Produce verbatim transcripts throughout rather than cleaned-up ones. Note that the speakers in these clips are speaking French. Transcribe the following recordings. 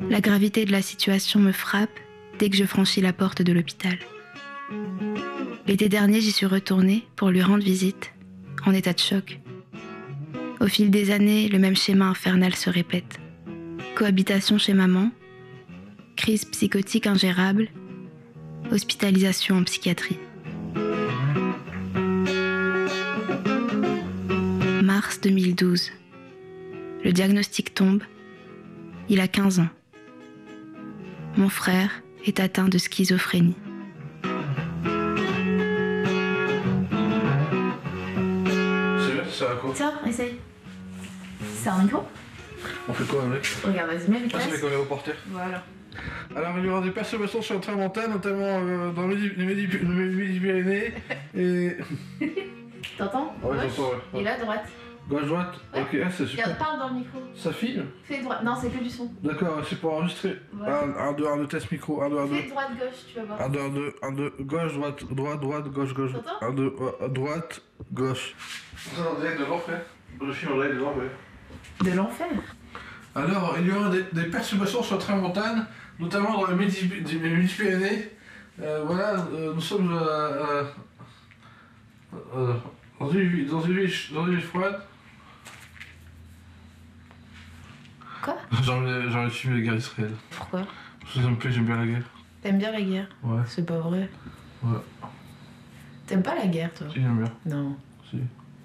La gravité de la situation me frappe dès que je franchis la porte de l'hôpital. L'été dernier, j'y suis retournée pour lui rendre visite, en état de choc. Au fil des années, le même schéma infernal se répète. Cohabitation chez maman, crise psychotique ingérable, hospitalisation en psychiatrie. Mars deux mille douze. Le diagnostic tombe. Il a quinze ans. Mon frère est atteint de schizophrénie. Ça va quoi? Tiens, essaye. C'est un micro? On fait quoi avec? Regarde, vas-y, mets les Ah, c'est places. comme les reporters. Voilà. Alors, il y aura des perturbations sur le tramontane, notamment euh, dans le Midi- le Midi- le Midi-Pyrénées et... T'entends? Ouais, Gauche. j'entends, ouais. Et là, droite. Gauche-droite? Ouais. Ok, ah, c'est super. Regarde, parle dans le micro. Ça filme? Fais droite. Non, c'est que du son. D'accord, c'est pour enregistrer. Voilà. un, deux, un, deux, test micro. un, deux, un, deux. Fais droite-gauche, tu vas voir. un, deux, un, deux, un, deux, gauche, droite, droite, droite, gauche, gauche. T'entends? un, deux, droite, gauche. Ça, on dirait de l'enfer. Le film, on dirait de l'enfer. De l'enfer. Alors, il y aura des, des perturbations sur la tramontane, notamment dans le Midi- du- les Midi-Pyrénées. Euh, voilà, euh, nous sommes euh, euh, euh, dans, une, ville- dans, une ville, dans une ville froide. Quoi? J'ai envie, j'ai envie de filmer les guerres d'Israël. Pourquoi? Parce que ça me plaît, j'aime bien la guerre. T'aimes bien la guerre? Ouais, C'est pas vrai. ouais, T'aimes pas la guerre, toi? si, j'aime bien. Non. Si.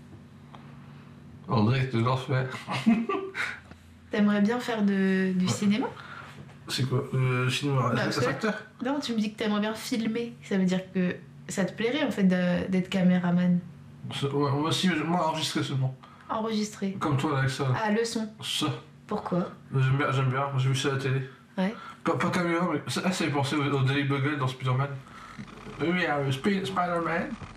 En direct de l'enfer. T'aimerais bien faire de, du Ouais. cinéma? C'est quoi? Le cinéma? Bah, parce C'est que- acteur? Non, tu me dis que t'aimerais bien filmer. Ça veut dire que ça te plairait, en fait, de- d'être caméraman. C'est- Ouais, moi aussi, mais moi enregistrer seulement. Enregistré. Comme toi, là, avec ça. Là. Ah, le son. Ça. Pourquoi? J'aime bien, j'aime bien. J'ai vu ça à la télé. Ouais. Pas, pas caméra, mais ça, ça fait penser au, au Daily Bugle dans Spider-Man. Oui, oui, euh, Sp- Spider-Man.